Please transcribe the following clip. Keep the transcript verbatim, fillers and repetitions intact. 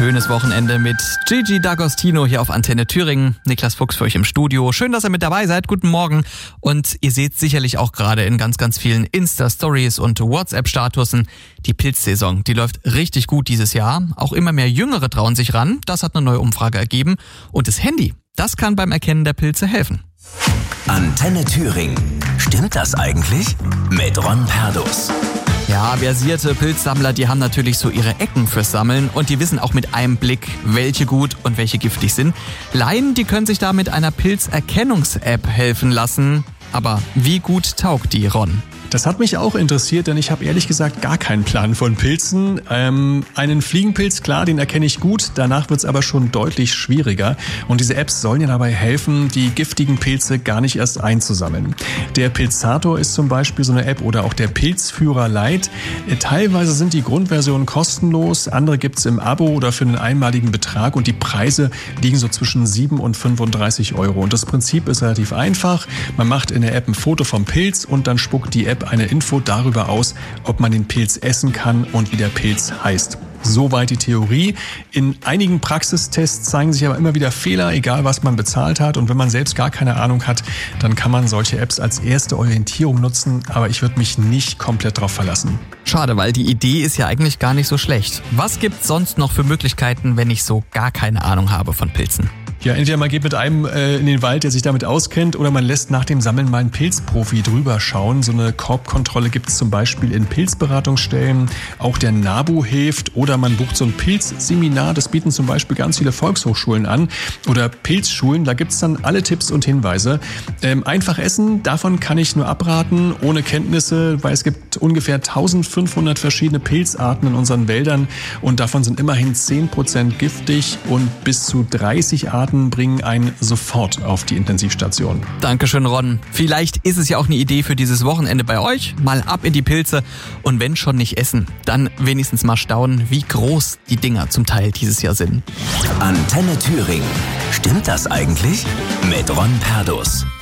Schönes Wochenende mit Gigi D'Agostino hier auf Antenne Thüringen. Niklas Fuchs für euch im Studio. Schön, dass ihr mit dabei seid. Guten Morgen. Und ihr seht sicherlich auch gerade in ganz, ganz vielen Insta-Stories und WhatsApp-Statusen, die Pilzsaison, die läuft richtig gut dieses Jahr. Auch immer mehr Jüngere trauen sich ran. Das hat eine neue Umfrage ergeben. Und das Handy, das kann beim Erkennen der Pilze helfen. Antenne Thüringen. Stimmt das eigentlich? Mit Ron Perdus. Ja, versierte Pilzsammler, die haben natürlich so ihre Ecken fürs Sammeln und die wissen auch mit einem Blick, welche gut und welche giftig sind. Laien, die können sich da mit einer Pilzerkennungs-App helfen lassen. Aber wie gut taugt die, Ron? Das hat mich auch interessiert, denn ich habe ehrlich gesagt gar keinen Plan von Pilzen. Ähm, einen Fliegenpilz, klar, den erkenne ich gut, danach wird's aber schon deutlich schwieriger. Und diese Apps sollen ja dabei helfen, die giftigen Pilze gar nicht erst einzusammeln. Der Pilzator ist zum Beispiel so eine App oder auch der Pilzführer Lite. Teilweise sind die Grundversionen kostenlos, andere gibt's im Abo oder für einen einmaligen Betrag und die Preise liegen so zwischen sieben und fünfunddreißig Euro. Und das Prinzip ist relativ einfach. Man macht in der App ein Foto vom Pilz und dann spuckt die App eine Info darüber aus, ob man den Pilz essen kann und wie der Pilz heißt. Soweit die Theorie. In einigen Praxistests zeigen sich aber immer wieder Fehler, egal was man bezahlt hat. Und wenn man selbst gar keine Ahnung hat, dann kann man solche Apps als erste Orientierung nutzen. Aber ich würde mich nicht komplett drauf verlassen. Schade, weil die Idee ist ja eigentlich gar nicht so schlecht. Was gibt's sonst noch für Möglichkeiten, wenn ich so gar keine Ahnung habe von Pilzen? Ja, entweder man geht mit einem äh, in den Wald, der sich damit auskennt, oder man lässt nach dem Sammeln mal einen Pilzprofi drüber schauen. So eine Korbkontrolle gibt es zum Beispiel in Pilzberatungsstellen. Auch der NABU hilft. Oder man bucht so ein Pilzseminar. Das bieten zum Beispiel ganz viele Volkshochschulen an. Oder Pilzschulen. Da gibt es dann alle Tipps und Hinweise. Ähm, einfach essen, davon kann ich nur abraten, ohne Kenntnisse, weil es gibt ungefähr eintausendfünfhundert verschiedene Pilzarten in unseren Wäldern. Und davon sind immerhin zehn Prozent giftig und bis zu dreißig Arten bringen einen sofort auf die Intensivstation. Dankeschön, Ron. Vielleicht ist es ja auch eine Idee für dieses Wochenende bei euch. Mal ab in die Pilze und wenn schon nicht essen, dann wenigstens mal staunen, wie groß die Dinger zum Teil dieses Jahr sind. Antenne Thüringen. Stimmt das eigentlich? Mit Ron Perdus.